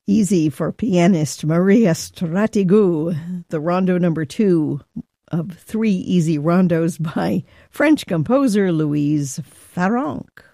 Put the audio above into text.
Easy for pianist Maria Stratigou, the rondo number 2 of 3 easy rondos by French composer Louise Farrenc.